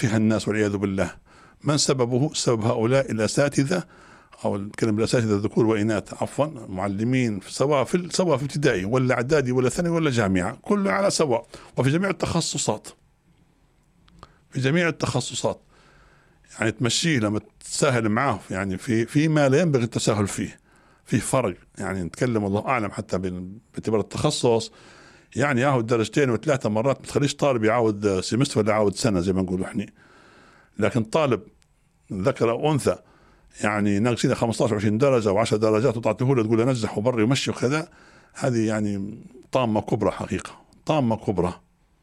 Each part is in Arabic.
فيها الناس والعياذ بالله. من سببه؟ سبب هؤلاء الأساتذة، أو الكلمة الأساتذة ذكور وإناث عفوا، معلمين سواء في ابتدائي ولا إعدادي ولا ثانوي ولا جامعة، كله على سواء، وفي جميع التخصصات، في جميع التخصصات. يعني تمشيه لما تتساهل معاه يعني فيما لا ينبغي التساهل فيه، فيه فرق. يعني نتكلم الله أعلم حتى باعتبار التخصص، يعني ياخذ درجتين وثلاثة مرات ما تخليش طالب يعاود سيمستر ولا يعاود سنة زي ما نقول احنا. لكن طالب ذكر أو أنثى يعني ناقصين 15 20 درجة و10 درجات وتعطيه له تقول له نجح وبر ومشي وكذا، هذه يعني طامة كبرى حقيقة، طامة كبرى.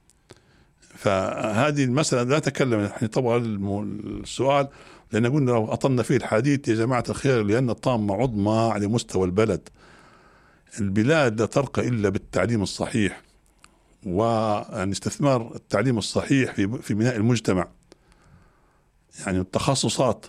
فهذه المسألة لا تكلم نحن طبعا السؤال، لأن قلنا لو أطلنا فيه الحديث يا جماعة الخير، لأن طامة عظمى على مستوى البلد. البلاد لا ترقى إلا بالتعليم الصحيح، وأن استثمار التعليم الصحيح في بناء المجتمع. يعني التخصصات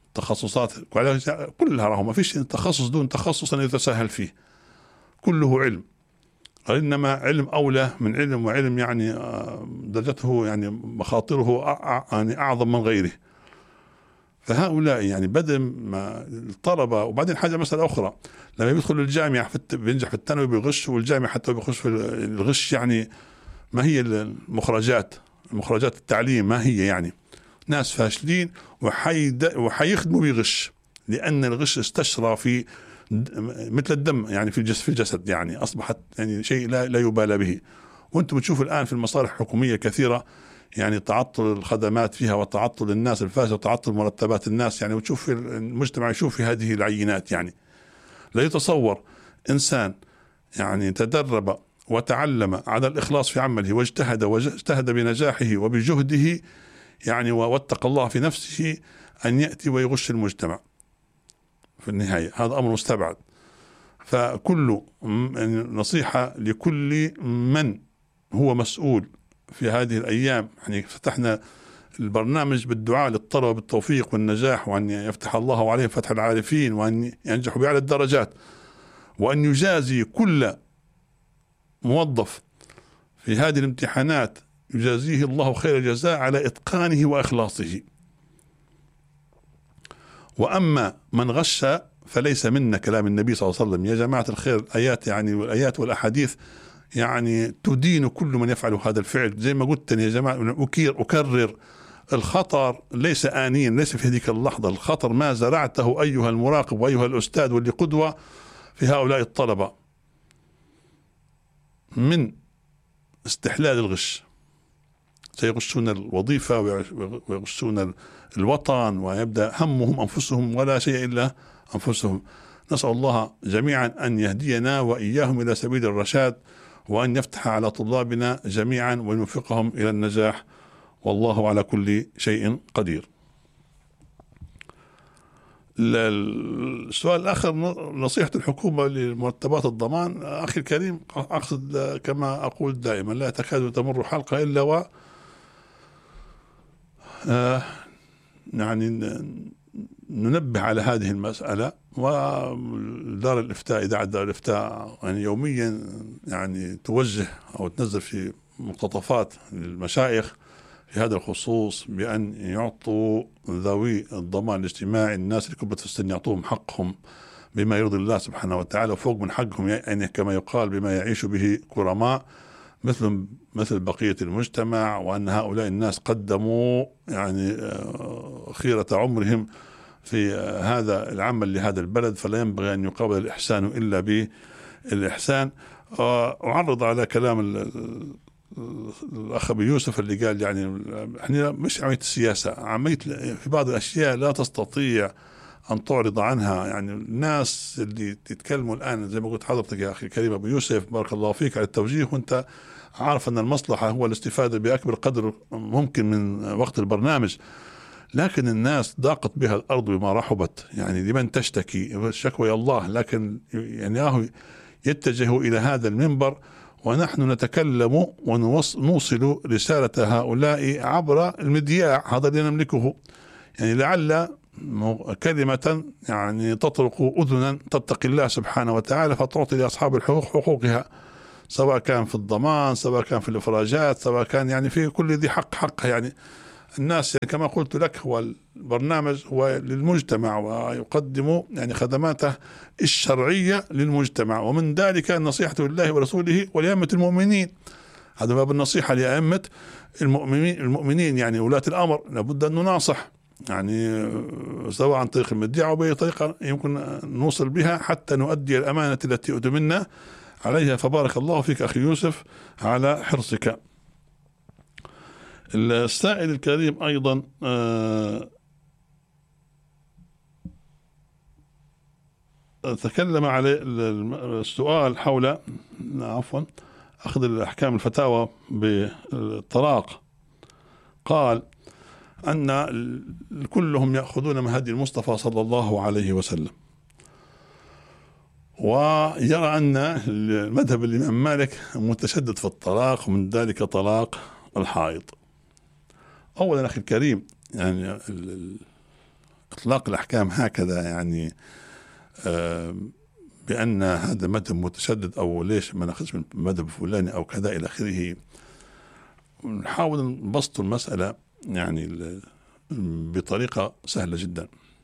كلها راهو ما فيش تخصص دون تخصص أن يتساهل فيه، كله علم، إنما علم أولى من علم، وعلم يعني درجته يعني مخاطره يعني أعظم من غيره. فهؤلاء يعني بدل ما الطلبة، وبعدين حاجة مسألة أخرى، لما يدخل الجامعة بينجح في الثانوي بيغش، والجامعة حتى بيخش في الغش، يعني ما هي المخرجات التعليم ما هي؟ يعني ناس فاشلين وحيخدموا بغش، لأن الغش استشرى في مثل الدم يعني في الجسد، يعني أصبحت يعني شيء لا يبالى به. وأنتم بتشوفوا الآن في المصالح الحكومية كثيرة يعني تعطل الخدمات فيها، وتعطل الناس الفاسدة، وتعطل مرتبات الناس، يعني وتشوف في المجتمع يشوف في هذه العينات. يعني لا يتصور إنسان يعني تدرب وتعلم على الإخلاص في عمله واجتهد بنجاحه وبجهده يعني واتقى الله في نفسه، أن يأتي ويغش المجتمع في النهاية. هذا أمر مستبعد. فكل نصيحة لكل من هو مسؤول في هذه الأيام. يعني فتحنا البرنامج بالدعاء للطلبة بالتوفيق والنجاح، وأن يفتح الله عليهم فتح العارفين، وأن ينجحوا بأعلى الدرجات، وأن يجازي كل موظف في هذه الامتحانات يجازيه الله خير الجزاء على إتقانه وإخلاصه. وأما من غش فليس منا، كلام النبي صلى الله عليه وسلم. يا جماعة الخير الآيات يعني والآيات والأحاديث يعني تدين كل من يفعل هذا الفعل. زي ما قلت يا جماعة أكرر، الخطر ليس آنيا، ليس في هذيك اللحظة. الخطر ما زرعته أيها المراقب وأيها الأستاذ واللي قدوة في هؤلاء الطلبة من استحلال الغش. سيغشون الوظيفة ويغشون الوطن، ويبدأ همهم أنفسهم ولا شيء إلا أنفسهم. نسأل الله جميعا أن يهدينا وإياهم إلى سبيل الرشاد، وأن يفتح على طلابنا جميعا ويوفقهم إلى النجاح، والله على كل شيء قدير. السؤال الآخر، نصيحة الحكومة لمرتبات الضمان. أخي الكريم، أقصد كما أقول دائما، لا تكاد تمر حلقة إلا و يعني ننبه على هذه المسألة. ودار الإفتاء، إذاعة دار الإفتاء يعني يوميا يعني توجه أو تنزل في مقتطفات للمشايخ في هذا الخصوص، بأن يعطوا ذوي الضمان الاجتماعي، الناس اللي كبرت في السن، يعطوهم حقهم بما يرضي الله سبحانه وتعالى، وفوق من حقهم يعني كما يقال بما يعيش به كرماء مثل بقية المجتمع. وأن هؤلاء الناس قدموا يعني خيرة عمرهم في هذا العمل لهذا البلد، فلا ينبغي أن يقابل الإحسان إلا بالإحسان. أعرض على كلام الأخ أبي يوسف اللي قال يعني احنا مش عملية السياسة، عملية في بعض الأشياء لا تستطيع أن تعرض عنها. يعني الناس اللي تتكلموا الآن زي ما قلت حضرتك يا أخي الكريم أبو يوسف، بارك الله فيك على التوجيه، وأنت عارف أن المصلحة هو الاستفادة بأكبر قدر ممكن من وقت البرنامج. لكن الناس ضاقت بها الأرض بما رحبت، يعني لمن تشتكي الشكوى يا الله. لكن يعني يتجهوا إلى هذا المنبر، ونحن نتكلم ونوصل رسالة هؤلاء عبر المذياع هذا اللي نملكه. يعني لعل كلمة يعني تطرق أذنا تتقي الله سبحانه وتعالى، فتعطي لأصحاب الحقوق حقوقها، سواء كان في الضمان، سواء كان في الإفراجات، سواء كان يعني في كل ذي حق حقه. يعني الناس يعني كما قلت لك هو البرنامج هو للمجتمع ويقدم يعني خدماته الشرعية للمجتمع، ومن ذلك النصيحة لله ورسوله ولأئمة المؤمنين. هذا باب النصيحة لأئمة المؤمنين يعني ولاة الأمر، لابد أن نناصح يعني سواء عن طريق المذياع أو بأي طريقة يمكن نوصل بها حتى نؤدي الأمانة التي أؤتمنا عليها. فبارك الله فيك أخي يوسف على حرصك. السائل الكريم أيضا تكلم على السؤال حول أخذ الأحكام الفتاوى بالطلاق. قال أن كلهم يأخذون من هدي المصطفى صلى الله عليه وسلم، ويرى أن المذهب الإمام مالك متشدد في الطلاق، ومن ذلك طلاق الحائض. أولا أخي الكريم يعني إطلاق الأحكام هكذا يعني بأن هذا مذهب متشدد أو ليش ما نأخذش من مذهب فلاني أو كذا إلى آخره، نحاول نبسط المسألة يعني بطريقة سهلة جدا.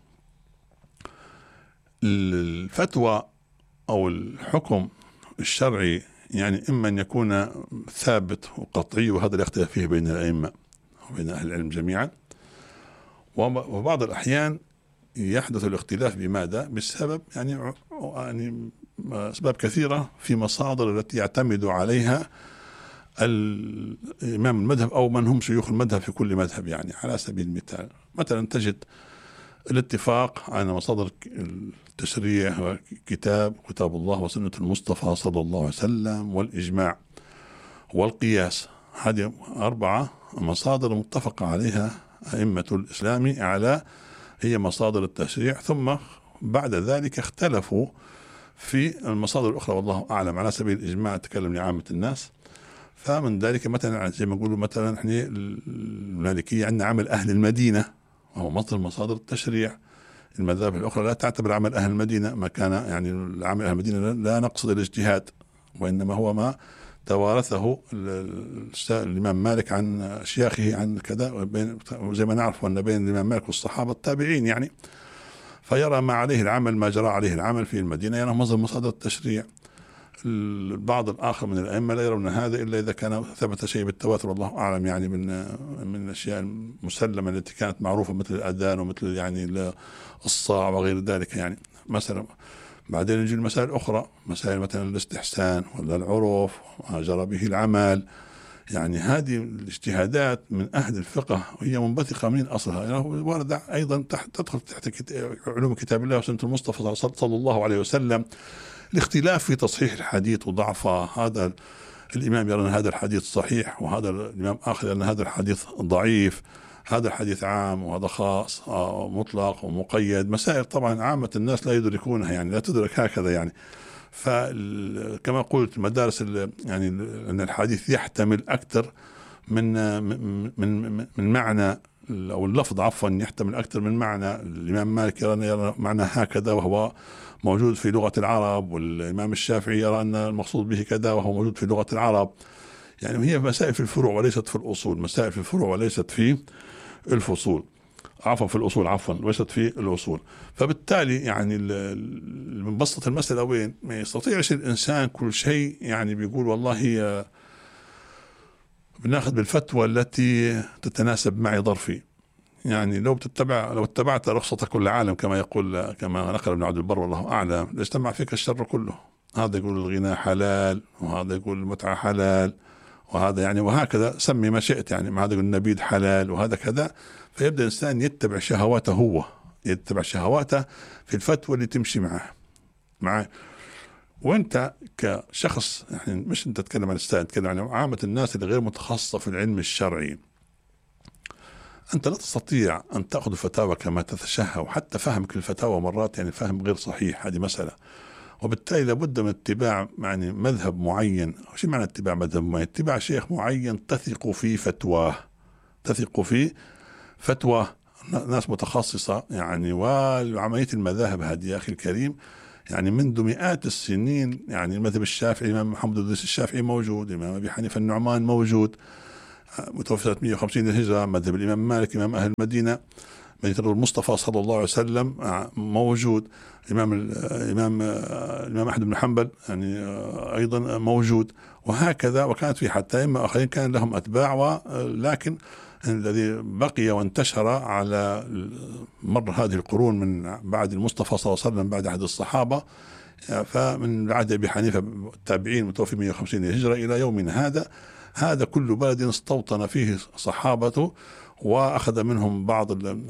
الفتوى أو الحكم الشرعي يعني إما أن يكون ثابت وقطعي، وهذا لا اختلاف فيه بين الأئمة وبين أهل العلم جميعا، وبعض الأحيان يحدث الاختلاف بماذا؟ بسبب يعني أسباب كثيرة في مصادر التي يعتمد عليها الإمام المذهب أو من هم شيوخ المذهب في كل مذهب. يعني على سبيل المثال مثلا تجد الاتفاق على مصادر التشريع كتاب الله وسنة المصطفى صلى الله عليه وسلم والإجماع والقياس. هذه 4 مصادر متفق عليها أئمة الإسلام على هي مصادر التشريع، ثم بعد ذلك اختلفوا في المصادر الأخرى والله أعلم. على سبيل الإجماع تكلم لعامة الناس، فمن ذلك مثلا زي ما نقولوا مثلا احنا المالكية عندنا عمل أهل المدينة وهو مصدر التشريع. المذاهب الأخرى لا تعتبر عمل أهل المدينة ما كان يعني عمل أهل المدينة لا نقصد الاجتهاد، وإنما هو ما توارثه الإمام مالك عن أشياخه عن كذا، زي ما نعرف أن بين الإمام مالك والصحابة التابعين يعني، فيرى ما عليه العمل ما جرى عليه العمل في المدينة يرى مصدر التشريع. البعض الآخر من الأئمة لا يرون هذا إلا إذا كان ثبت شيء بالتواتر والله أعلم، يعني من الأشياء المسلمة التي كانت معروفة مثل الأذان ومثل يعني الصاع وغير ذلك يعني مثلا. بعدين يجي المسائل الأخرى، مسائل مثلا الاستحسان ولا العرف ما جرى به العمل، يعني هذه الاجتهادات من أهل الفقه وهي منبثقة من أصلها يعني وارد أيضا تدخل تحت علوم كتاب الله وسنة المصطفى صلى الله عليه وسلم. الاختلاف في تصحيح الحديث وضعفه، هذا الإمام يرى أن هذا الحديث صحيح وهذا الإمام آخر أن هذا الحديث ضعيف، هذا الحديث عام وهذا خاص مطلق ومقيد، مسائل طبعا عامة الناس لا يدركونها يعني لا تدرك هكذا يعني. فكما قلت مدارس يعني أن الحديث يحتمل أكثر من معنى أو اللفظ عفوا يحتمل أكثر من معنى. الإمام مالك يرى معنى هكذا وهو موجود في لغة العرب، والإمام الشافعي يرى أن المقصود به كذا وهو موجود في لغة العرب. يعني هي مسائل في الفروع وليست في الأصول، مسائل في الفروع وليست في الفصول عفوا في الأصول عفوا وليست في الأصول. فبالتالي يعني بنبسط المسألة وين ما يستطيعش الإنسان كل شيء يعني بيقول والله بناخذ بالفتوى التي تتناسب معي ظرفي. يعني لو اتبعت رخصة كل عالم كما يقول كما نقل ابن عبد البر والله أعلم لاجتمع فيك الشر كله. هذا يقول الغناء حلال وهذا يقول المتعة حلال وهذا يعني وهكذا سمي ما شئت يعني، هذا يقول النبيذ حلال وهذا كذا. فيبدأ الإنسان يتبع شهواته، هو يتبع شهواته في الفتوى اللي تمشي معه. وانت كشخص يعني مش انت تتكلم عن السائل، تتكلم عن عامة الناس اللي غير متخصصة في العلم الشرعي. أنت لا تستطيع أن تأخذ الفتاوى كما تتشهى، وحتى فهمك للفتاوى مرات يعني فهم غير صحيح، هذه مسألة. وبالتالي لابد من اتباع يعني مذهب معين. وش معنى اتباع مذهب معين؟ اتباع شيخ معين تثق في فتواه، تثق في فتوى ناس متخصصة يعني. وعملية المذاهب هذه يا أخي الكريم يعني منذ مئات السنين، يعني المذهب الشافعي الإمام محمد بن إدريس الشافعي موجود، الإمام أبي حنيفة النعمان موجود، متوفى 350 للهجرة، مذهب الإمام مالك إمام أهل المدينة، مدينة المصطفى صلى الله عليه وسلم موجود. الإمام أحمد بن حنبل يعني أيضا موجود، وهكذا. وكانت في حتى أئمة آخرين كان لهم أتباع، ولكن الذي بقي وانتشر على مر هذه القرون من بعد المصطفى صلى الله عليه وسلم، بعد عهد الصحابة، فمن عهد أبي حنيفة التابعين متوفي 150 للهجرة إلى يومنا هذا كل بلد استوطن فيه صحابته وأخذ منهم بعض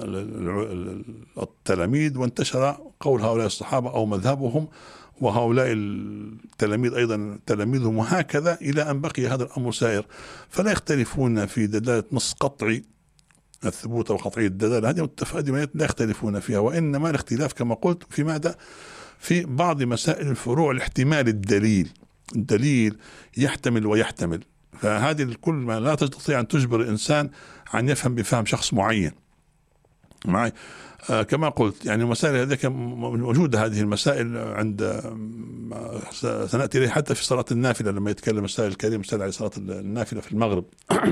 التلاميذ، وانتشر قول هؤلاء الصحابة أو مذهبهم، وهؤلاء التلاميذ أيضا تلاميذهم، وهكذا إلى أن بقي هذا الأمر سائر. فلا يختلفون في دلالة نص قطعي الثبوت أو قطعي الدلالة، هذه لا يختلفون فيها، وإنما الاختلاف كما قلت في ماذا؟ في بعض مسائل الفروع، الاحتمال الدليل يحتمل ويحتمل. فهذه الكل ما لا تستطيع أن تجبر الإنسان أن يفهم بفهم شخص معين معي. كما قلت يعني مسائل هذه موجودة، هذه المسائل عند سنأتي إليه حتى في صلاة النافلة لما يتكلم السائل الكريم سأل على صلاة النافلة في المغرب.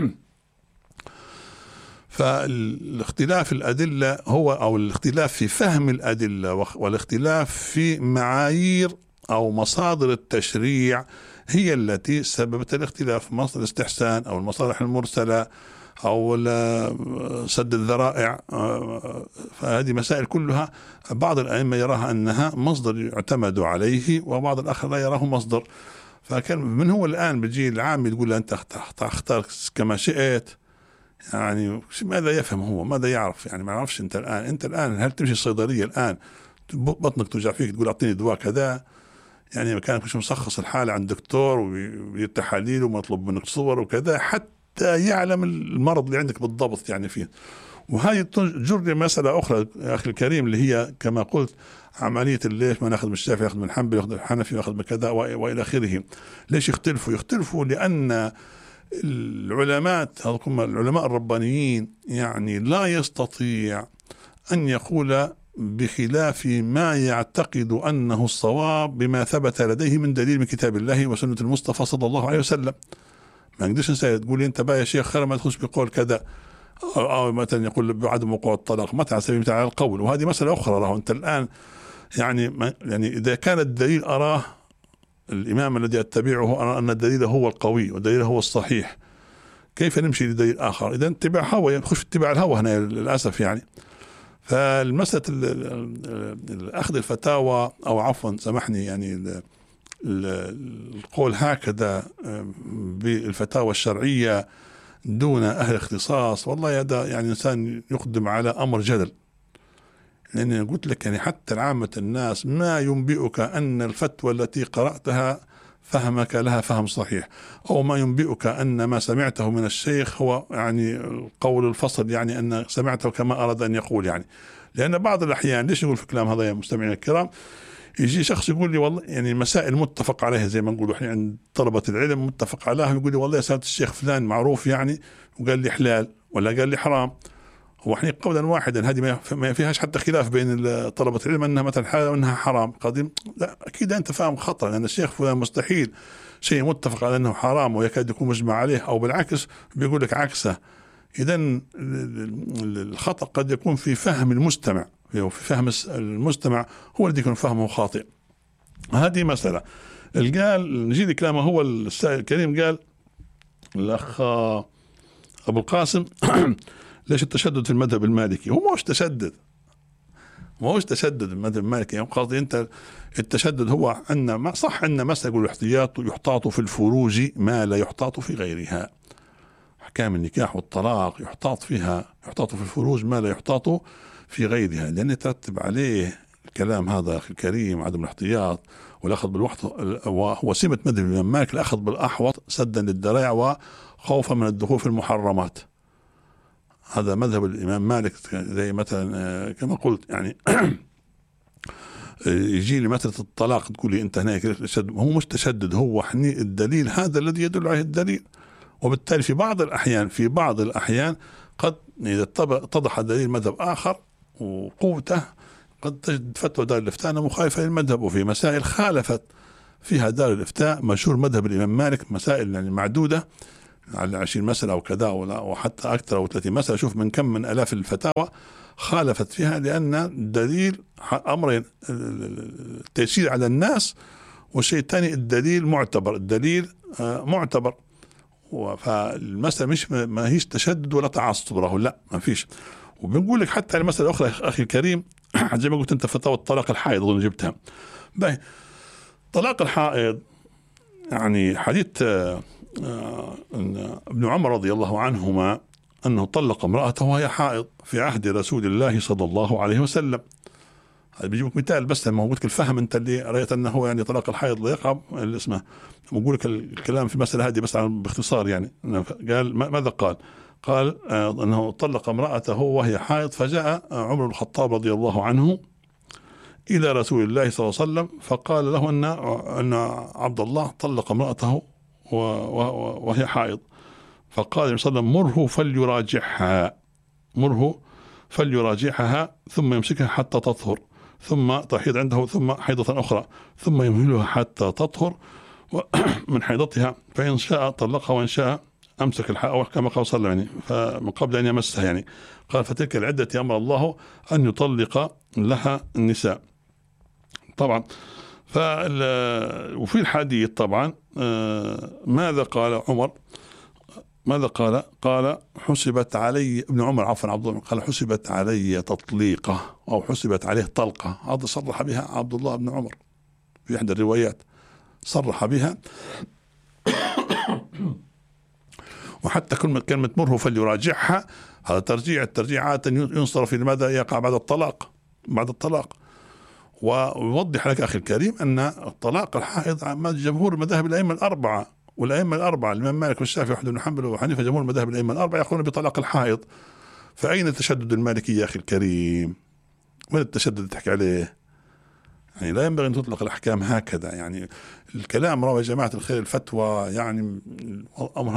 فالاختلاف الأدلة هو أو الاختلاف في فهم الأدلة والاختلاف في معايير أو مصادر التشريع هي التي سببت الاختلاف. مصدر الاستحسان أو المصالح المرسلة أو سد الذرائع، فهذه مسائل كلها بعض الأئمة يراها أنها مصدر يعتمد عليه، وبعض الآخر لا يراه مصدر. فكان من هو الآن بيجي العام يقول له أنت اختار كما شئت، يعني ماذا يفهم هو؟ ماذا يعرف؟ يعني ما يعرفش. أنت الآن هل تمشي الصيدلية الآن بطنك توجع فيك تقول أعطيني دواء كذا؟ يعني كان مش مشخص الحالة عند دكتور ويتحاليل ومطلوب منك صور وكذا حتى يعلم المرض اللي عندك بالضبط يعني فيه. وهذه تجر مسألة أخرى يا أخي الكريم، اللي هي كما قلت عملية ليش ما ناخذ من الشافعي ياخذ من الحنبلي ياخذ من الحنفي ياخذ من كذا وإلى آخره. ليش يختلفوا؟ لأن العلماء الربانيين يعني لا يستطيع أن يقول بخلاف ما يعتقد أنه الصواب بما ثبت لديه من دليل من كتاب الله وسنة المصطفى صلى الله عليه وسلم. ما نقدرش تقول لي أنت بقى يا شيخ خير ما تخش بقول كذا، أو مثلا يقول بعدم وقوع الطلاق مثلا على سبيل على القول، وهذه مسألة أخرى. له أنت الآن يعني إذا كان الدليل أراه الإمام الذي أتبعه أرى أن الدليل هو القوي والدليل هو الصحيح، كيف نمشي لدليل آخر؟ إذا اتباع هوى، يخش في اتباع الهوى هنا للأسف يعني. فالمسألة أخذ الفتاوى أو عفوا سامحني يعني القول هكذا بالفتاوى الشرعية دون أهل اختصاص، والله هذا يعني إنسان يقدم على أمر جدل. لأني قلت لك يعني حتى عامة الناس ما ينبئك أن الفتوى التي قرأتها فهمك لها فهم صحيح، أو ما ينبئك أن ما سمعته من الشيخ هو يعني قول الفصل، يعني أن سمعته كما أراد أن يقول يعني. لأن بعض الأحيان ليش يقول في كلام هذا يا مستمعين الكرام، يجي شخص يقول لي والله يعني مسائل متفق عليها زي ما نقول احنا عند طلبة العلم متفق عليها، يقول لي والله سألت الشيخ فلان معروف يعني وقال لي حلال ولا قال لي حرام، هو احنا قولا واحدا، هذه ما فيهاش حتى خلاف بين طلبة العلم انها مثلا حلال وانها حرام قديم. لا اكيد انت فاهم خطأ، لان الشيخ فلان مستحيل شيء متفق على انه حرام ويكاد يكون مجمع عليه، او بالعكس بيقول لك عكسه. اذا الخطأ قد يكون في فهم المستمع، في فهم المستمع هو الذي يكون فهمه خاطئ. هذه مسألة. قال نجي لكلامه هو السائل الكريم، قال الأخ أبو القاسم ليش التشدد في المذهب المالكي؟ هو مش تشدد، المذهب المالكي يعني قصدي أنت التشدد هو أن ما صح أن مسألة يقول الاحتياط يحتاط في الفروج ما لا يحتاط في غيرها. أحكام النكاح والطلاق يحتاط في الفروج ما لا يحتاط في غيرها، لأن يترتب عليه الكلام هذا أخي الكريم عدم الاحتياط والأخذ بالوحط، وهو سمة مذهب الإمام مالك الأخذ بالأحوط سدا للذرائع وخوفا من الدخول في المحرمات. هذا مذهب الإمام مالك. زي مثلا كما قلت يعني يجي لي مثلا الطلاق تقول لي أنت هناك هو مش تشدد، هو حني الدليل هذا الذي يدل عليه الدليل. وبالتالي في بعض الأحيان قد إذا اتضح دليل مذهب آخر وقوته قد تجد فتوى دار الإفتاء مخالفة للمذهب، وفي مسائل خالفت فيها دار الإفتاء مشهور مذهب الإمام مالك مسائل يعني معدودة على 20 مسألة أو كذا أو حتى أكثر أو 30 مسألة. شوف من كم من آلاف الفتاوى خالفت فيها، لأن دليل أمرين: التيسير على الناس، والشيء الثاني الدليل معتبر. الدليل معتبر. فالمسألة مش ما هيش تشدد ولا تعصب، لا ما فيش. وبنقول لك حتى على مسألة أخرى أخي الكريم، زي ما قلت أنت فتاوى الطلاق الحائض أظن جبتها. طلاق الحائض يعني حديث ابن عمر رضي الله عنهما أنه طلق امرأته وهي حائض في عهد رسول الله صلى الله عليه وسلم. هذا بيجيبك مثال بس لما قلت الفهم أنت اللي رأيت أنه يعني طلاق الحائض لا يقع اللي اسمه. بقول لك الكلام في المسألة هذه بس باختصار يعني. قال ماذا قال أنه طلق امرأته وهي حائض، فجاء عمر بن الخطاب رضي الله عنه إلى رسول الله صلى الله عليه وسلم فقال له أن عبد الله طلق امرأته وهي حائض. فقال النبي صلى الله عليه وسلم: مره فليراجعها ثم يمسكها حتى تطهر، ثم تحيض عنده، ثم حيضة أخرى، ثم يمهلها حتى تطهر من حيضتها، فإن شاء طلقها وإن شاء أمسك الحائض، كما قال صلى الله عليه وسلم فمن قبل أن يمسها يعني. قال: فتلك العدة أمر الله أن يطلق لها النساء. طبعا وفي الحديث طبعا ماذا قال عمر؟ ماذا قال حسبت علي ابن عمر عفوا عبد الله، قال حسبت علي تطليقة أو حسبت عليه طلقة. هذا صرح بها عبد الله بن عمر في إحدى الروايات، صرح بها. وحتى كلمة مره فليراجعها، هذا الترجيع عادة ينصرف لماذا يقع بعد الطلاق. ويوضح لك أخي الكريم أن الطلاق الحائض جمهور مذاهب الأئمة الأربعة، والأئمة الأربعة الإمام مالك والشافعي وأحمد بن حنبل وحنيفة، جمهور مذاهب الأئمة الأربعة يقولون بطلاق الحائض. فأين التشدد المالكي يا أخي الكريم؟ وين التشدد تحكي عليه؟ يعني لا ينبغي أن تطلق الأحكام هكذا. يعني الكلام روى جماعة الخير الفتوى، يعني أمرها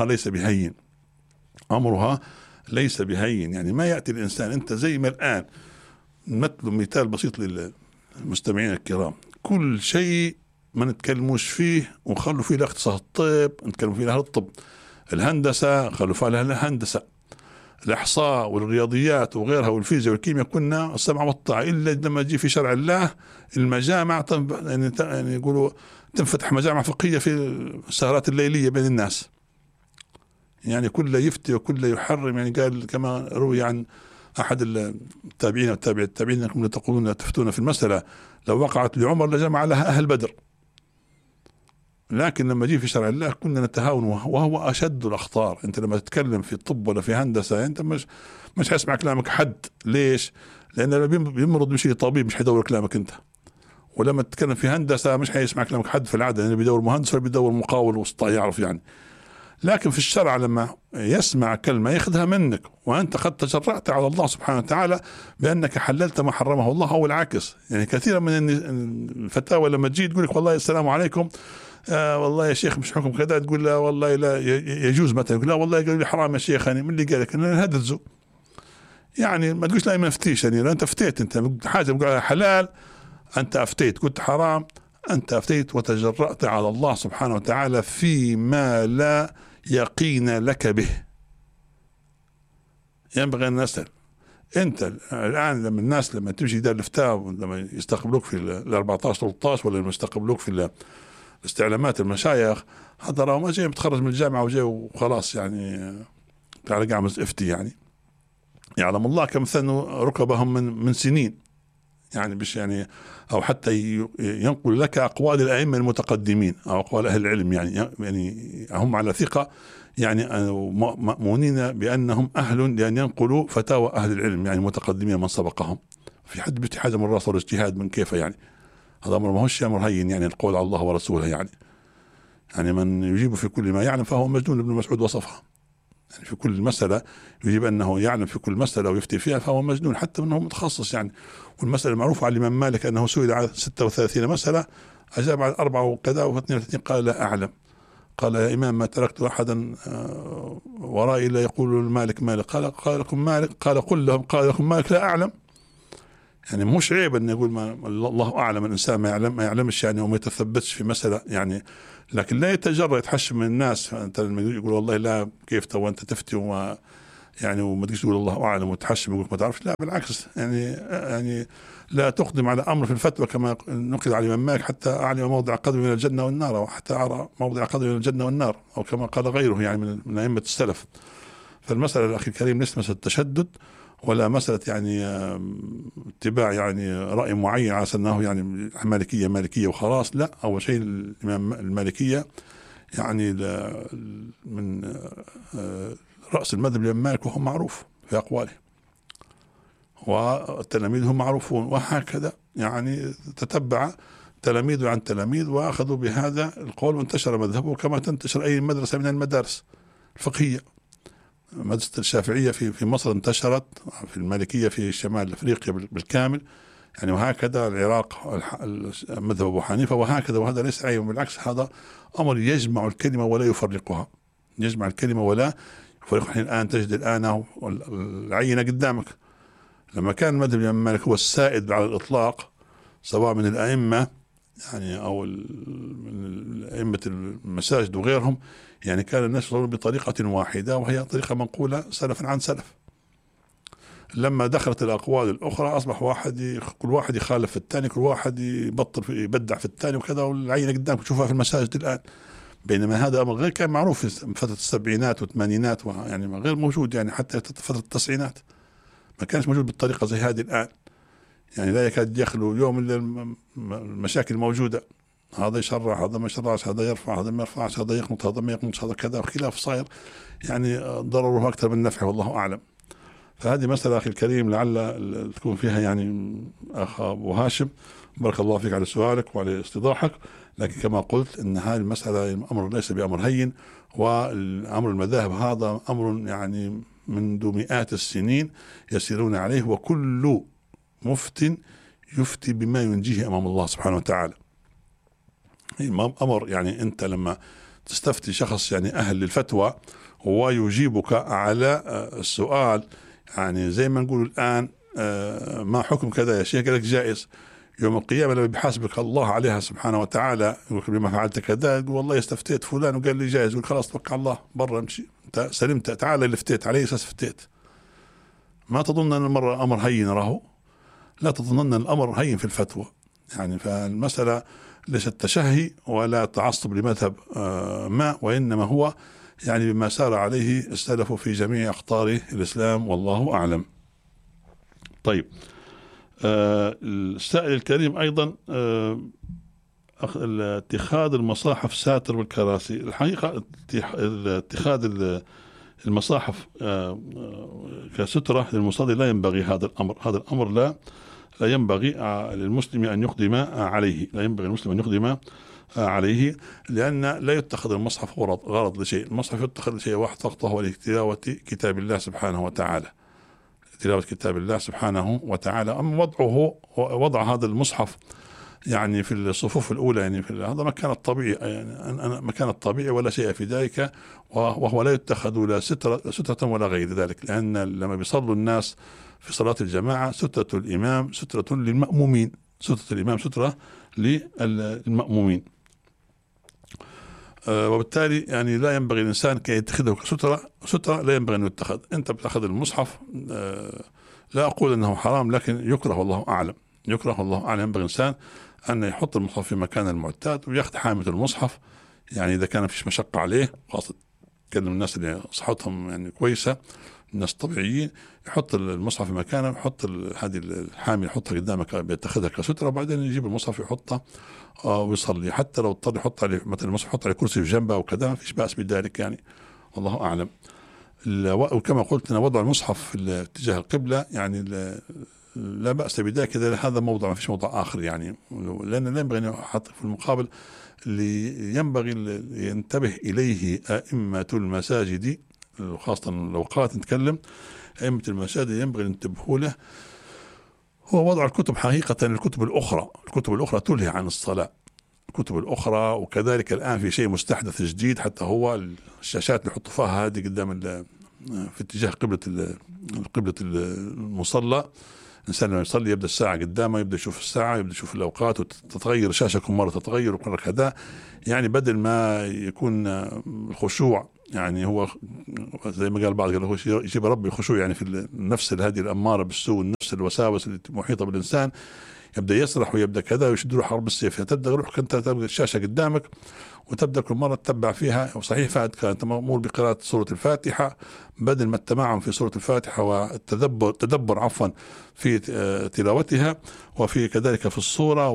ليس بهين. يعني ما يأتي الإنسان أنت زي ما الآن مثال بسيط للمستمعين الكرام، كل شيء ما نتكلموش فيه ونخلوا فيه لاختصاص الطب، نتكلموا فيه لأهل الطب، الهندسة خلوا فيها لأهل الهندسة، الإحصاء والرياضيات وغيرها والفيزياء والكيمياء كنا السمع والطاعة. إلا لما يجي في شرع الله المجامع يعني يقولوا تنفتح مجامع فقهية في السهرات الليلية بين الناس، يعني كل يفتي وكل يحرم. يعني قال كما روي عن أحد التابعين والتابعين أنكم تقولون تفتون في المسألة لو وقعت لعمر لجمع لها أهل بدر. لكن لما جي في شرع الله كنا نتهاون، وهو أشد الأخطار. أنت لما تتكلم في الطب ولا في هندسة أنت مش هيسمع كلامك حد. ليش؟ لأن لما بيمرض بشيء طبيب مش هيدور كلامك أنت. ولما تتكلم في هندسة مش هيسمع كلامك حد في العادة، لأنه بيدور مهندس ولا بيدور مقاول وسطى يعرف يعني. لكن في الشرع لما يسمع كلمة يأخذها منك، وأنت قد تجرأت على الله سبحانه وتعالى بأنك حللت ما حرمه الله أو العكس. يعني كثيرا من الفتاوى لما تجي تقول لك والله السلام عليكم والله يا شيخ مش حكم كذا، تقول لا والله لا يجوز مثلا، يقول لا والله قالوا لي حرام يا شيخ. يعني من اللي قال لك أنا هدزه؟ يعني ما تقولش لا ما افتيش. يعني لا أنت افتيت، أنت حاجة بقول حلال أنت افتيت، قلت حرام أنت افتيت، وتجرأت على الله سبحانه وتعالى فيما لا يقين لك به. ينبغي أن نسأل. أنت الآن لما الناس لما تمشي دار الإفتاء لما يستقبلوك في ال 14 13 ولا لما يستقبلوك في الاستعلامات المشايخ، هذا راه ما جاي متخرج من الجامعة وجاي وخلاص يعني تعال قاعد افتي. يعني يعلم الله كم ثنوا ركبهم من سنين، يعني مش يعني أو حتى ينقل لك أقوال الأئمة المتقدمين أو أقوال أهل العلم، يعني هم على ثقة، يعني مأمونين بأنهم أهل لأن ينقلوا فتاوى أهل العلم، يعني متقدمين من سبقهم. في حد بيجتهد حاجة من راسه والاجتهاد من كيف يعني هذا أمر ما هوش أمر هين، يعني القول على الله ورسوله. يعني من يجيب في كل ما يعلم فهو مجنون. ابن مسعود وصفها، يعني في كل مسألة يجيب أنه يعلم في كل مسألة ويفتي فيها فهو مجنون، حتى أنه متخصص. يعني والمسألة المعروفة على الإمام مالك أنه سئل عن 36 مسألة أجاب عن 4 وكذا و32 قال لا أعلم. قال يا إمام ما تركت أحدا ورائي إلا يقول مالك. قال لكم مالك؟ قال قل لهم. قال لكم مالك لا أعلم. يعني مش عيب أن يقول ما الله أعلم، الإنسان ما يعلمش يعني وما يتثبتش في مسألة يعني، لكن لا يتجرأ يتحشم من الناس. فأنت لما يقول والله لا كيف تو أنت تفتي وما يعني وما تجيش تقول الله أعلم وتحشم ويقول ما تعرفش، لا بالعكس يعني لا تقدم على أمر في الفتوى كما نقل على الإمام مالك حتى أعلم موضع قدم من الجنة والنار، أو حتى أرى موضع قدم من الجنة والنار، أو كما قال غيره يعني من أئمة السلف. فالمسألة الأخي الكريم ليست مسألة تشدد ولا مسألة يعني اتباع يعني رأي معين على أنه يعني مالكية وخلاص، لا. أول شيء الإمام المالكية يعني من رأس المذهب الإمام مالك وهو معروف في أقواله، والتلاميذ هم معروفون، وهكذا يعني تتبع تلاميذ عن تلاميذ وأخذوا بهذا القول وانتشر مذهبه كما تنتشر أي مدرسة من المدارس الفقهية. مدرسة الشافعية في مصر انتشرت، في المالكية في شمال أفريقيا بالكامل يعني، وهكذا العراق مذهب أبو حنيفة وهكذا. وهذا ليس عيب، بالعكس هذا أمر يجمع الكلمة ولا يفرقها، يجمع الكلمة ولا يفرقها. الآن تجد الآن العينة قدامك، لما كان المذهب الإمام مالك هو السائد على الإطلاق سواء من الأئمة يعني أو من أئمة المساجد وغيرهم، يعني كان الناس يصلون بطريقة واحدة وهي طريقة منقولة سلفا عن سلف. لما دخلت الأقوال الأخرى أصبح كل واحد يخالف الثاني، كل واحد يبدع في الثاني وكذا، والعينة قدامك تشوفها في المساجد الآن. بينما هذا أمر غير كان معروف في فترة السبعينات والثمانينات، يعني غير موجود يعني حتى فترة التسعينات ما كانش موجود بالطريقة زي هذه الآن. يعني لا يكاد يخلو يوم إلا المشاكل موجودة، هذا يشرع هذا ما يشرعش، هذا يرفع هذا ما يرفعش، هذا يقنط هذا ما يقنطش، هذا كذا، خلاف صاير يعني ضرره أكثر من نفعه والله أعلم. فهذه مسألة أخي الكريم لعل تكون فيها يعني أخ أبو هاشم بارك الله فيك على سؤالك وعلى استيضاحك. لكن كما قلت إن هذه المسألة الأمر ليس بأمر هين، والأمر المذاهب هذا أمر يعني منذ مئات السنين يسيرون عليه، وكل مفت يفتي بما ينجيه أمام الله سبحانه وتعالى. أمر يعني أنت لما تستفتي شخص يعني أهل للفتوى ويجيبك على السؤال، يعني زي ما نقول الآن ما حكم كذا يا شيخ، قال لك جائز. يوم القيامة لما بيحاسبك الله عليها سبحانه وتعالى يقول بما فعلت كذا، يقول والله استفتيت فلان وقال لي جائز، يقول خلاص توكل على الله برا امشي، انت سلمت، تعال اللي فتيت عليه اساس فتيت. ما تظن ان المرة امر هين، راهو لا تظنن الامر هين في الفتوى يعني. فالمسألة ليست تشهي ولا تعصب لمذهب ما، وإنما هو يعني بما سار عليه السلف في جميع أقطار الإسلام والله أعلم. طيب السائل الكريم أيضا اتخاذ المصاحف ساتر والكراسي. الحقيقة اتخاذ المصاحف كسترة للمصلي لا ينبغي هذا الأمر. هذا الأمر لا ينبغي للمسلم أن يقدم عليه، لا ينبغي المسلم أن يقدم عليه، لأن لا يتخذ المصحف غرض لشيء. المصحف يتخذ لشيء واحد فقط، وهو لتلاوة كتاب الله سبحانه وتعالى، تلاوة كتاب الله سبحانه وتعالى. أما وضع هذا المصحف يعني في الصفوف الأولى يعني هذا مكان الطبيعي، يعني مكان الطبيعي ولا شيء في ذلك، وهو لا يتخذ لا سترة ولا غير ذلك، لأن لما بيصلوا الناس في صلاة الجماعة سترة الإمام سترة للمأمومين، سترة الإمام سترة للمأمومين. وبالتالي يعني لا ينبغي الإنسان كي يتخذه سترة لا ينبغي أن يتخذ. أنت بتأخذ المصحف، لا أقول أنه حرام، لكن يكره والله أعلم، يكره والله أعلم. ينبغي الإنسان أن يحط المصحف في مكان المعتاد ويأخذ حامة المصحف، يعني إذا كان فيش مشقة عليه، خاصة كلم الناس اللي صحتهم يعني كويسة، الناس طبيعيين، يحط المصحف في مكانه، يحط هذه الحامية يحطها قدامك بيتخذها كسترة، وبعدين يجيب المصحف يحطه ويصلي. حتى لو اضطر يحط عليه مثلا المصحف يحط عليه كرسي في جنبه وكذا، ما فيش بأس بذلك يعني والله أعلم. وكما قلت أنا وضع المصحف في اتجاه القبلة يعني لا بأس بذلك، هذا موضع ما فيش موضع آخر يعني، لأن لا ينبغي أن يحط في المقابل اللي ينبغي ينتبه إليه أئمة المساجد، خاصة لو قالت نتكلم أئمة المساجد ينبغي أن ينتبهوا له، هو وضع الكتب. حقيقة الكتب الأخرى تلهي عن الصلاة، الكتب الأخرى. وكذلك الآن في شيء مستحدث جديد، حتى هو الشاشات اللي يحطوا فيها هذه قدام في اتجاه قبلة المصلى، الإنسان لما يصلي يبدأ الساعة قدامه، يبدأ يشوف الساعة، يبدأ يشوف الأوقات، وتتغير الشاشة كل مرة تتغير وكل كذا. يعني بدل ما يكون الخشوع يعني هو زي ما قال بعض، قال هو يجيب ربي الخشوع يعني في النفس هذه الأمارة بالسوء، النفس الوساوس اللي محيطة بالإنسان، يبدأ يسرح ويبدأ كذا ويشد له حرب السيف. تبدأ روحك أنت تبدأ الشاشة قدامك وتبدأ كل مرة تتبع فيها. وصحيح فأنت مأمور بقراءة سورة الفاتحة، بدل ما التمعن في سورة الفاتحة والتدبر عفوا في تلاوتها، وفي كذلك في الصورة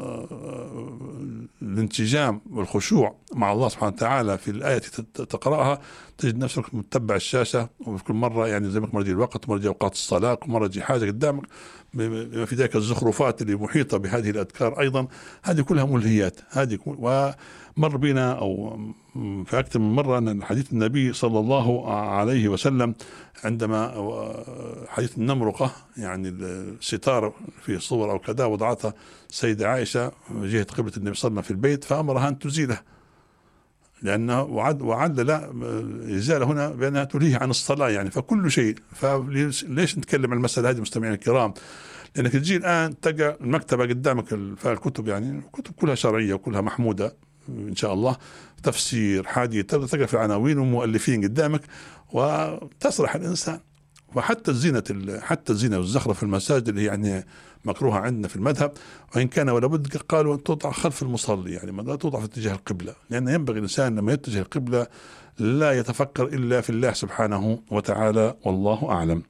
والانسجام والخشوع مع الله سبحانه وتعالى في الآية تقرأها، تجد نفسك متبع الشاشة. وفي كل مرة يعني زي ما مرة يجي الوقت، مرة يجي أوقات الصلاة، كل مرة يجي حاجة قدامك بما في ذلك الزخرفات اللي محيطة بهذه الأذكار أيضا، هذه كلها ملهيات. ومر بنا أو في أكثر من مرة أن حديث النبي صلى الله عليه وسلم عندما حديث النمرقة، يعني الستار في صور أو كذا وضعتها سيدة عائشة جهة قبلة النبي صلى الله عليه وسلم في البيت، فأمرها أن تزيله، لأنه وعد لا إزالة هنا بأنها تلهيه عن الصلاة يعني. فكل شيء، فليش نتكلم عن المسألة هذه مستمعين الكرام؟ لأنك تجي الآن تلقى المكتبة قدامك فالكتب، يعني الكتب كلها شرعية وكلها محمودة إن شاء الله، تفسير حديث، تقرأ في العناوين والمؤلفين قدامك وتسرح الإنسان. وحتى الزينة والزخرف في المساجد اللي هي يعني مكروهة عندنا في المذهب، وإن كان ولا بد قالوا أن توضع خلف المصلي، يعني ما لا توضع في اتجاه القبلة، لأن ينبغي الإنسان لما يتجه القبلة لا يتفكر إلا في الله سبحانه وتعالى، والله أعلم.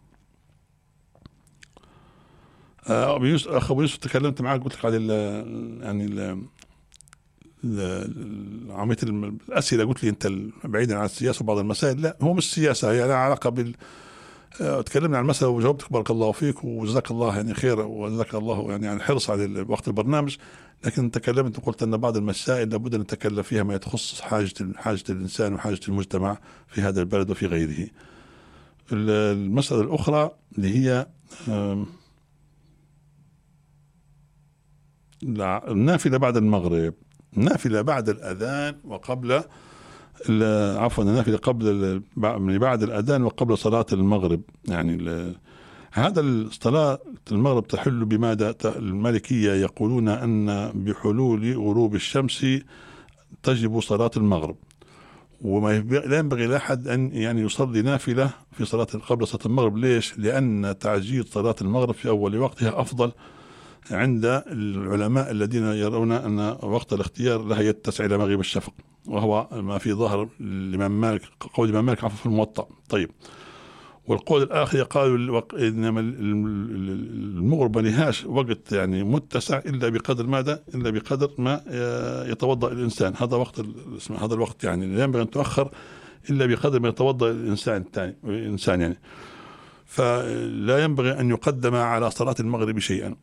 أخ أبو يوسف تكلمت معك، قلت لك على يعني عملية الأسئلة، قلت لي أنت بعيدا عن السياسة وبعض المسائل. لا، هو مش سياسة، هي لها علاقة تكلمنا عن المسألة وجاوبتك بارك الله فيك وجزاك الله يعني خير، وجزاك الله يعني عن الحرص على وقت البرنامج. لكن تكلمت وقلت أن بعض المسائل لابد أن نتكلم فيها ما يتخص حاجة الإنسان وحاجة المجتمع في هذا البلد وفي غيره. المسألة الأخرى اللي هي النافلة بعد المغرب، النافلة بعد الأذان وقبل عفوا النافلة بعد الأذان وقبل صلاة المغرب. يعني هذا صلاة المغرب تحل بماذا؟ المالكية يقولون أن بحلول غروب الشمس تجب صلاة المغرب، وما لا ينبغي لأحد أن يعني يصلي نافلة في صلاة قبل صلاة المغرب. ليش؟ لأن تعجيل صلاة المغرب في أول وقتها أفضل عند العلماء الذين يرون أن وقت الاختيار لها يتسع إلى مغيب الشفق، وهو ما في ظاهر الإمام مالك، قول الإمام مالك في الموطأ. طيب، والقول الآخر قالوا إنما المغرب لهاش وقت يعني متسع إلا بقدر ماذا؟ إلا بقدر ما يتوضأ الإنسان. هذا وقت هذا الوقت يعني لا ينبغي أن تؤخر إلا بقدر ما يتوضأ الإنسان يعني. فلا ينبغي أن يقدم على صلاة المغرب شيئا.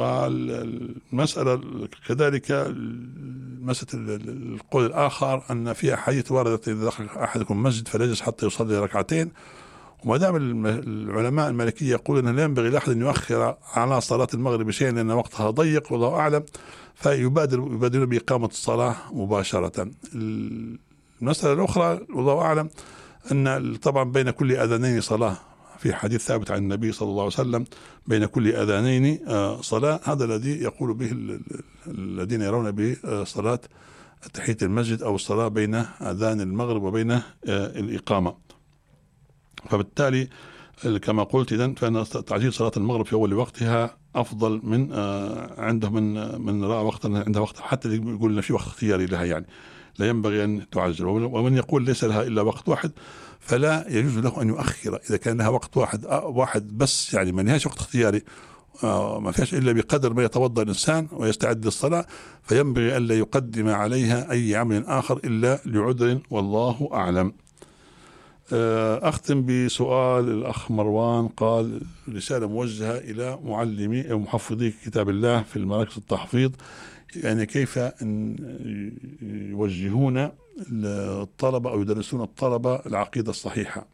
والمسألة كذلك مسألة القول الآخر أن في أحاديث واردت إذا دخل أحدكم مسجد فليجلس حتى يصلي ركعتين. وما دام العلماء المالكية يقولون أنه لا ينبغي لأحد أن يؤخر على صلاة المغرب شيئا لأن وقتها ضيق والله أعلم، فيبادرون بإقامة الصلاة مباشرة. المسألة الأخرى والله أعلم أن طبعا بين كل أذانين صلاة، في حديث ثابت عن النبي صلى الله عليه وسلم بين كل أذانين صلاة. هذا الذي يقول به الذين يرون به صلاة تحية المسجد أو الصلاة بين أذان المغرب وبين الإقامة. فبالتالي كما قلت إذن فإن تعجيل صلاة المغرب في أول وقتها أفضل من عنده من رأى وقتا عندها وقت، حتى يقول إن في وقت اختياري لها، يعني لا ينبغي أن تعجل. ومن يقول ليس لها إلا وقت واحد فلا يجوز له أن يؤخر. إذا كان لها وقت واحد بس، يعني ما لهاش وقت اختياري، ما فيهاش إلا بقدر ما يتوضأ الإنسان ويستعد للصلاة، فينبغي ألا يقدم عليها أي عمل آخر إلا لعذر، والله أعلم. أختم بسؤال الأخ مروان، قال رسالة موجهة إلى معلمي أو محفظي كتاب الله في المراكز التحفيظ، يعني كيف يوجهون الطلبة أو يدرسون الطلبة العقيدة الصحيحة.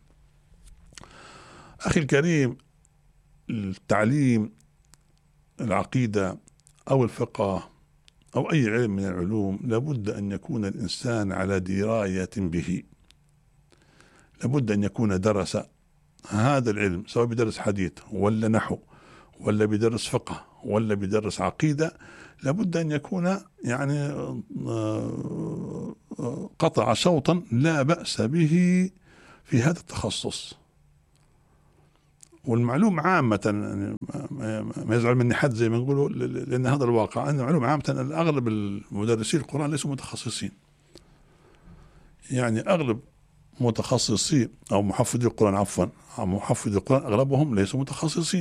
أخي الكريم، التعليم العقيدة أو الفقه أو أي علم من العلوم لابد أن يكون الإنسان على دراية به، لابد أن يكون درس هذا العلم، سواء بدرس حديث ولا نحو ولا بيدرس فقه ولا بيدرس عقيدة، لابد أن يكون يعني قطع شوطا لا بأس به في هذا التخصص. والمعلومة عامة، يعني ما يزعل مني حد زي ما نقولوا، لأن هذا الواقع، أن المعلومة عامة أغلب المدرسي القرآن ليسوا متخصصين. يعني أغلب متخصصي أو محفظي القرآن، عفوا محفظي القرآن أغلبهم ليسوا متخصصين.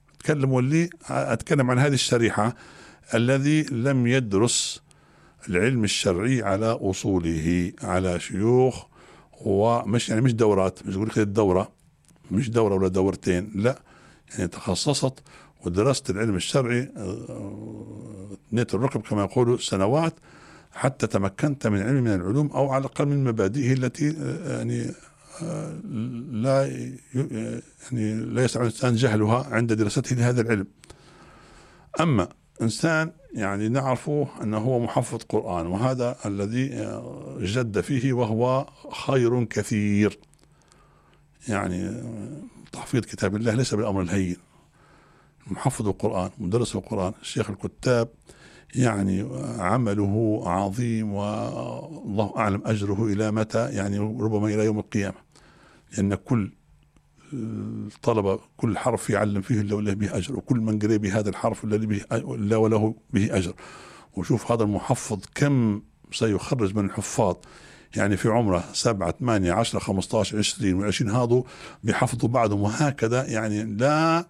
أتكلم عن هذه الشريحة الذي لم يدرس العلم الشرعي على أصوله، على شيوخ، ومش يعني مش دورات، مش يقول لك الدورة مش دورة ولا دورتين، لا، يعني تخصصت ودرست العلم الشرعي نيت الركب كما يقولوا سنوات، حتى تمكنت من علم من العلوم، أو على الأقل من مبادئه التي يعني لا يعني لا يستطيع الإنسان جهلها عند دراسته لهذا العلم. أما إنسان يعني نعرفه أنه هو محفظ قرآن، وهذا الذي جد فيه، وهو خير كثير. يعني تحفيظ كتاب الله ليس بالأمر الهين. محفظ القرآن، مدرس القرآن، الشيخ الكتاب، يعني عمله عظيم، والله أعلم أجره إلى متى، يعني ربما إلى يوم القيامة، لأن كل الطلبة كل حرف يعلم فيه إلا وله به أجر، وكل من قرأ بهذا الحرف إلا وله به أجر. وشوف هذا المحفظ كم سيخرج من الحفاظ، يعني في عمره 7 8 10 15 20 و20 هذا بيحفظوا بعضهم، وهكذا. يعني لا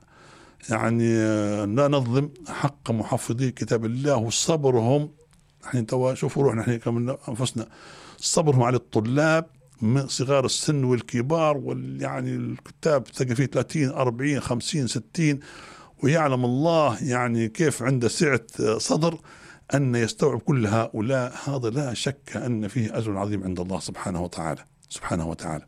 نظلم حق محفظي كتاب الله وصبرهم. احنا توا شوفوا روحنا احنا كمان انفسنا، صبرهم على الطلاب من صغار السن والكبار، يعني الكتاب تلقى فيه 30 40 50 60، ويعلم الله يعني كيف عنده سعة صدر أن يستوعب كل هؤلاء. هذا لا شك أن فيه أجر عظيم عند الله سبحانه وتعالى.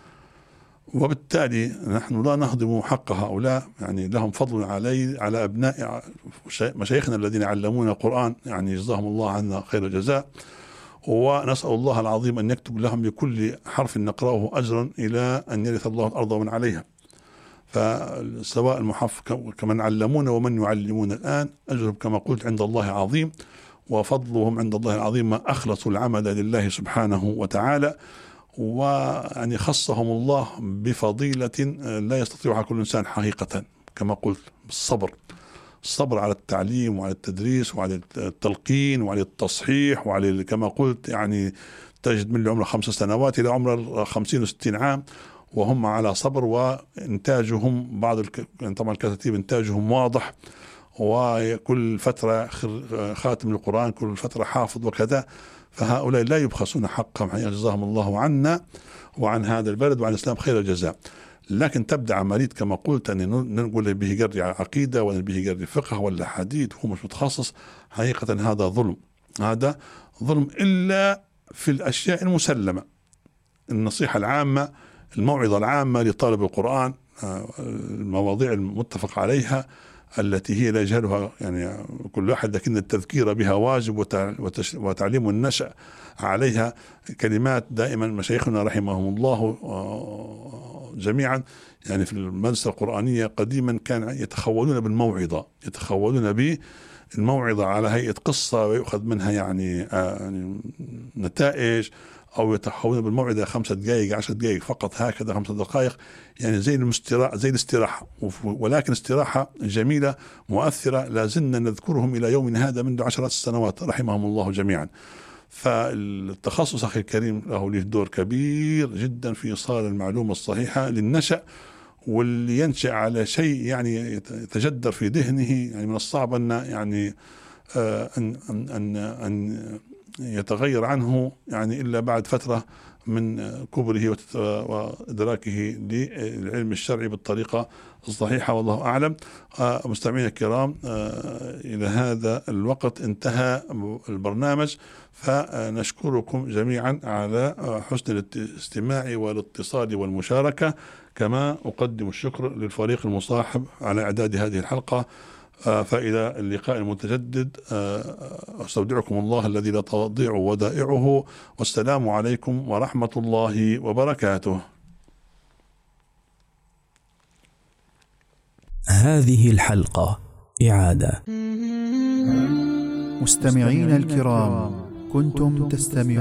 وبالتالي نحن لا نهضم حق هؤلاء، يعني لهم فضل على أبناء مشايخنا الذين علمونا القرآن، يعني جزاهم الله عنا خير الجزاء. ونسأل الله العظيم أن يكتب لهم بكل حرف نقرأه أجرا إلى أن يرث الله الأرض ومن عليها. فسواء المحفظ كمن علمونا ومن يعلمون الآن، أجرهم كما قلت عند الله عظيم، وفضلهم عند الله العظيم ما أخلصوا العمل لله سبحانه وتعالى. ويعني خصهم الله بفضيلة لا يستطيعها كل إنسان حقيقة، كما قلت الصبر على التعليم وعلى التدريس وعلى التلقين وعلى التصحيح وعلى كما قلت، يعني تجد من عمر 5 سنوات إلى عمر 50 و60 عام وهم على صبر. وإنتاجهم يعني طبعا الكتاتيب إنتاجهم واضح، وكل فترة خاتم القرآن، كل فترة حافظ وكذا. فهؤلاء لا يبخسون حقهم، جزاهم الله عنا وعن هذا البلد وعن الإسلام خير الجزاء. لكن تبدأ عملية كما قلت أن نقول به قري عقيدة ولا به قري فقه ولا حديث، هو مش متخصص. حقيقة هذا ظلم إلا في الأشياء المسلمة. النصيحة العامة، الموعظة العامة لطالب القرآن، المواضيع المتفق عليها التي هي لا يجهلها يعني كل أحد، لكن التذكير بها واجب، وتعليم النشأ عليها. كلمات دائما مشايخنا رحمهم الله جميعا، يعني في المدرسة القرآنية قديما كان يتخولون بالموعظة، بالموعظة على هيئة قصة ويؤخذ منها يعني نتائج، أو يتحولون بالموعظة 5 دقائق 10 دقائق فقط، هكذا 5 دقائق، يعني زي الاستراحة، ولكن استراحة جميلة مؤثرة لا زلنا نذكرهم إلى يومنا هذا منذ 10 سنوات رحمهم الله جميعا. فالتخصص أخي الكريم له دور كبير جدا في إيصال المعلومة الصحيحة للنشأ، واللي ينشأ على شيء يعني يتجدر في ذهنه، يعني من الصعب أن يعني أن يتغير عنه يعني إلا بعد فترة من كبره وإدراكه للعلم الشرعي بالطريقة الصحيحة، والله أعلم. مستمعينا الكرام، إلى هذا الوقت انتهى البرنامج، فنشكركم جميعا على حسن الاستماع والاتصال والمشاركة، كما أقدم الشكر للفريق المصاحب على إعداد هذه الحلقة. فإلى اللقاء المتجدد، أستودعكم الله الذي لا تضيع ودائعه، والسلام عليكم ورحمة الله وبركاته. هذه الحلقة إعادة. مستمعين الكرام، كنتم تستمعون